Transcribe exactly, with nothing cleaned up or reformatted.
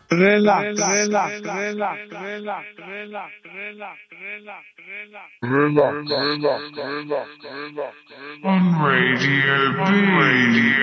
Relax, relax, relax, relax, relax, relax, relax, relax. Relax, relax, relax, relax, relax. On Radio B.